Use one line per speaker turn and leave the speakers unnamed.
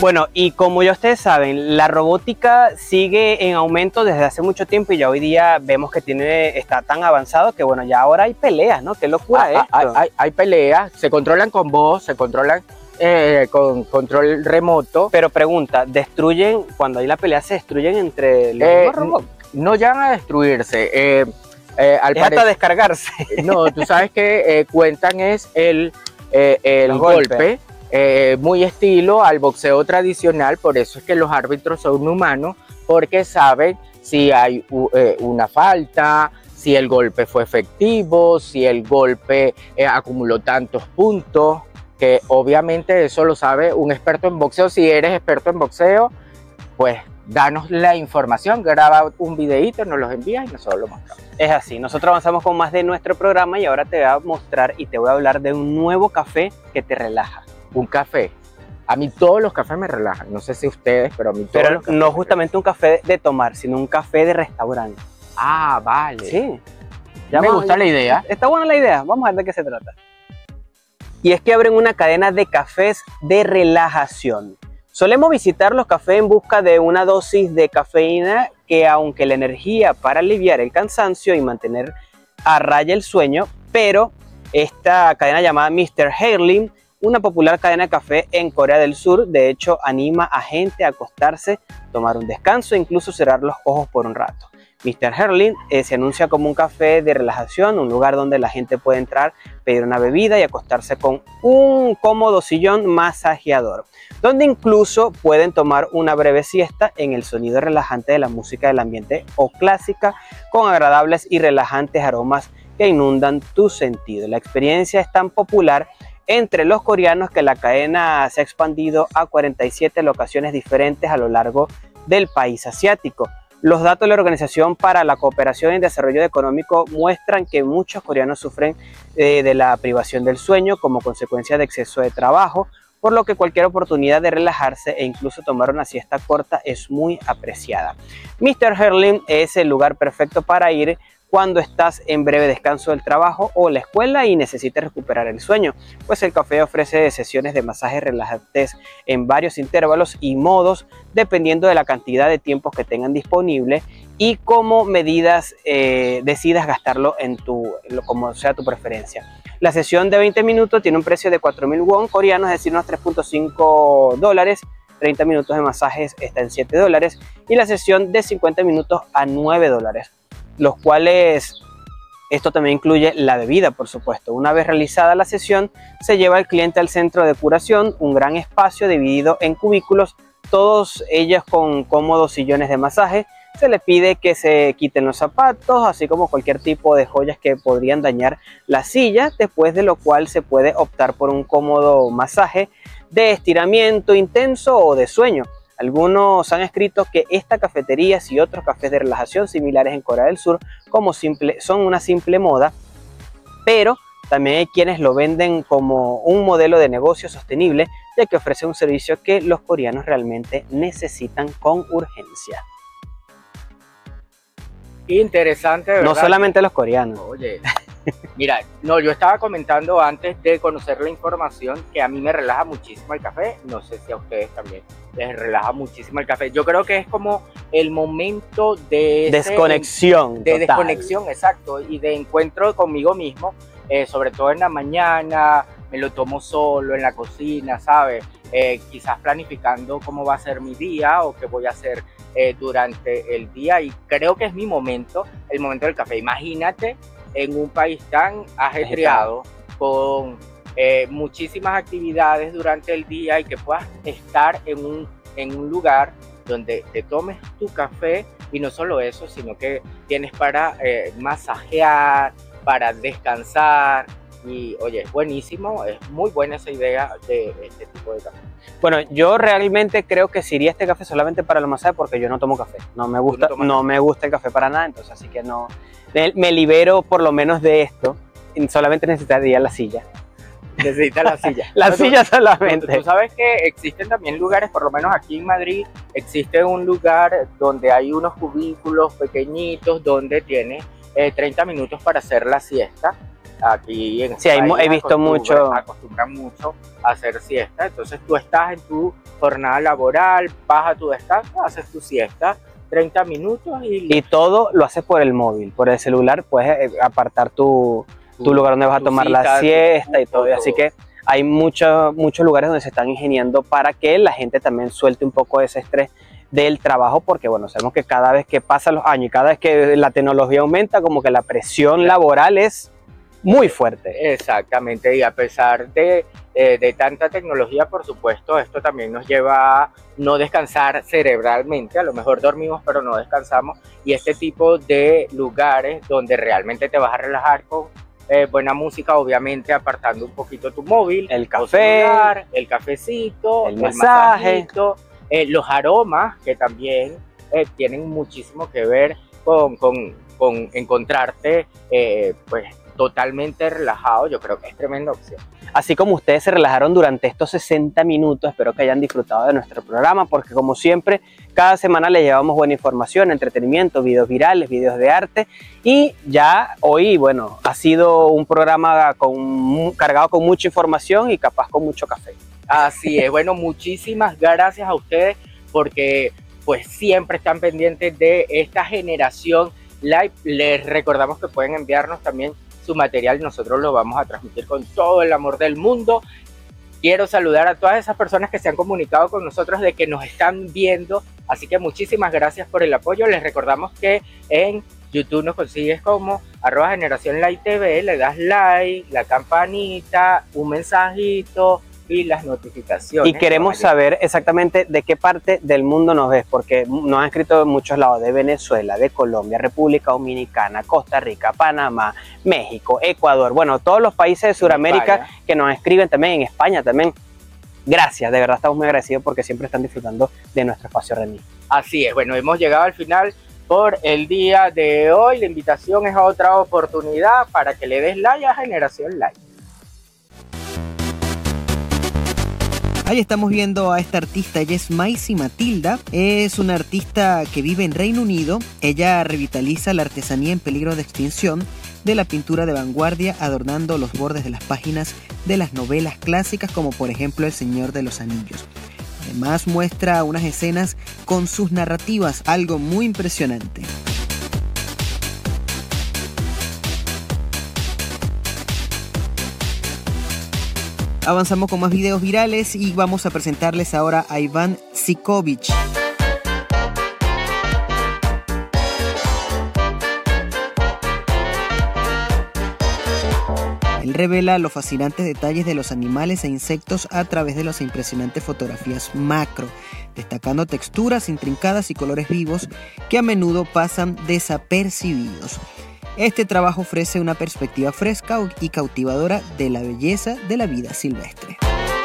Bueno, y como ya ustedes saben, la robótica sigue en aumento desde hace mucho tiempo y ya hoy día vemos que está tan avanzado que bueno, ya ahora hay peleas, ¿no? Qué locura esto.
Hay peleas, se controlan con voz, se controlan con control remoto.
Pero pregunta, ¿destruyen, cuando hay la pelea, se destruyen entre los mismos robots?
No llegan a destruirse.
Hasta descargarse.
No, tú sabes que cuentan es el golpe. Muy estilo al boxeo tradicional, por eso es que los árbitros son humanos, porque saben si hay una falta, si el golpe fue efectivo, si el golpe acumuló tantos puntos, que obviamente eso lo sabe un experto en boxeo. Si eres experto en boxeo, pues danos la información, graba un videíto, nos los envías y nosotros lo mostramos.
Es así, nosotros avanzamos con más de nuestro programa y ahora te voy a mostrar y te voy a hablar de un nuevo café que te relaja.
Un café. A mí todos los cafés me relajan. No sé si ustedes, pero a mí todos los cafés.
No justamente un café de tomar, sino un café de restaurante.
Ah, vale.
Sí.
Me gusta la idea.
Está buena la idea. Vamos a ver de qué se trata. Y es que abren una cadena de cafés de relajación. Solemos visitar los cafés en busca de una dosis de cafeína que, aunque la energía para aliviar el cansancio y mantener a raya el sueño, pero esta cadena llamada Mr. Hurling, una popular cadena de café en Corea del Sur, de hecho anima a gente a acostarse, tomar un descanso e incluso cerrar los ojos por un rato. Mr. Hurling se anuncia como un café de relajación, un lugar donde la gente puede entrar, pedir una bebida y acostarse con un cómodo sillón masajeador, donde incluso pueden tomar una breve siesta en el sonido relajante de la música del ambiente o clásica, con agradables y relajantes aromas que inundan tu sentido. La experiencia es tan popular entre los coreanos que la cadena se ha expandido a 47 locaciones diferentes a lo largo del país asiático. Los datos de la Organización para la Cooperación y Desarrollo Económico muestran que muchos coreanos sufren de la privación del sueño como consecuencia de exceso de trabajo, por lo que cualquier oportunidad de relajarse e incluso tomar una siesta corta es muy apreciada. Mr. Hurling es el lugar perfecto para ir cuando estás en breve descanso del trabajo o la escuela y necesitas recuperar el sueño, pues el café ofrece sesiones de masajes relajantes en varios intervalos y modos dependiendo de la cantidad de tiempos que tengan disponible y como medidas decidas gastarlo como sea tu preferencia. La sesión de 20 minutos tiene un precio de 4.000 won coreanos, es decir, unos $3.5. 30 minutos de masajes está en $7 y la sesión de 50 minutos a $9. Los cuales, esto también incluye la bebida, por supuesto. Una vez realizada la sesión, se lleva al cliente al centro de curación, un gran espacio dividido en cubículos, todos ellos con cómodos sillones de masaje. Se le pide que se quiten los zapatos, así como cualquier tipo de joyas que podrían dañar la silla, después de lo cual se puede optar por un cómodo masaje de estiramiento intenso o de sueño. Algunos han escrito que esta cafetería y otros cafés de relajación similares en Corea del Sur son una simple moda, pero también hay quienes lo venden como un modelo de negocio sostenible, ya que ofrece un servicio que los coreanos realmente necesitan con urgencia.
Interesante, ¿verdad?
No solamente los coreanos.
Oye, mira, no, yo estaba comentando antes de conocer la información que a mí me relaja muchísimo el café. No sé si a ustedes también les relaja muchísimo el café. Yo creo que es como el momento de
desconexión.
Desconexión, exacto, y de encuentro conmigo mismo, sobre todo en la mañana. Me lo tomo solo en la cocina, ¿sabes? Quizás planificando cómo va a ser mi día o qué voy a hacer durante el día, y creo que es mi momento, el momento del café. Imagínate en un país tan ajetreado, con muchísimas actividades durante el día, y que puedas estar en un lugar donde te tomes tu café, y no solo eso, sino que tienes para masajear, para descansar. Y oye, es buenísimo, es muy buena esa idea de este tipo de café.
Bueno, yo realmente creo que si iría este café solamente para el masaje, porque yo no tomo café, no me gusta el café para nada, entonces así que no, me libero por lo menos de esto, solamente necesitaría la silla.
Necesita la silla.
La silla solamente.
Tú sabes que existen también lugares, por lo menos aquí en Madrid, existe un lugar donde hay unos cubículos pequeñitos donde tienes 30 minutos para hacer la siesta. Aquí en
Sí, he visto mucho.
acostumbran mucho a hacer siesta. Entonces tú estás en tu jornada laboral, vas a tu descanso, haces tu siesta, 30 minutos
y todo lo haces por el móvil, por el celular. Puedes apartar tu lugar donde vas a tomar la siesta y todo. Así que hay muchos lugares donde se están ingeniando para que la gente también suelte un poco ese estrés del trabajo, porque bueno, sabemos que cada vez que pasan los años y cada vez que la tecnología aumenta, como que la presión laboral es muy fuerte.
Exactamente, y a pesar de tanta tecnología, por supuesto, esto también nos lleva a no descansar cerebralmente. A lo mejor dormimos, pero no descansamos, y este tipo de lugares donde realmente te vas a relajar con buena música, obviamente apartando un poquito tu móvil,
el café,
celular, el cafecito,
el masaje,
los aromas, que también tienen muchísimo que ver con encontrarte pues totalmente relajado. Yo creo que es tremenda opción.
Así como ustedes se relajaron durante estos 60 minutos, espero que hayan disfrutado de nuestro programa, porque como siempre, cada semana les llevamos buena información, entretenimiento, videos virales, videos de arte, y ya hoy, bueno, ha sido un programa cargado con mucha información y capaz con mucho café.
Así es, bueno, muchísimas gracias a ustedes, porque pues siempre están pendientes de esta generación live. Les recordamos que pueden enviarnos también su material y nosotros lo vamos a transmitir con todo el amor del mundo. Quiero saludar a todas esas personas que se han comunicado con nosotros de que nos están viendo, así que muchísimas gracias por el apoyo. Les recordamos que en YouTube nos consigues como @GeneraciónLiveTV, le das like, la campanita, un mensajito y las notificaciones.
Y queremos saber exactamente de qué parte del mundo nos ves, porque nos han escrito de muchos lados, de Venezuela, de Colombia, República Dominicana, Costa Rica, Panamá, México, Ecuador, bueno, todos los países de Sudamérica que nos escriben, también en España también. Gracias, de verdad estamos muy agradecidos porque siempre están disfrutando de nuestro espacio Remix.
Así es, bueno, hemos llegado al final por el día de hoy. La invitación es a otra oportunidad para que le des like a Generación Live.
Ahí estamos viendo a esta artista, ella es Maisie Matilda, es una artista que vive en Reino Unido. Ella revitaliza la artesanía en peligro de extinción de la pintura de vanguardia, adornando los bordes de las páginas de las novelas clásicas, como por ejemplo El Señor de los Anillos. Además muestra unas escenas con sus narrativas, algo muy impresionante. Avanzamos con más videos virales y vamos a presentarles ahora a Iván Sikovic. Él revela los fascinantes detalles de los animales e insectos a través de las impresionantes fotografías macro, destacando texturas intrincadas y colores vivos que a menudo pasan desapercibidos. Este trabajo ofrece una perspectiva fresca y cautivadora de la belleza de la vida silvestre.